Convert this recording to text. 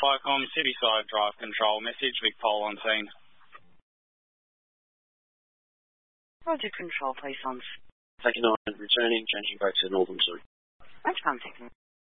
FICOM City Side Drive Control message, Vic Pole on scene. Roger, control, please on. Taking on and returning, changing back to Northern 2. That's fine, taking.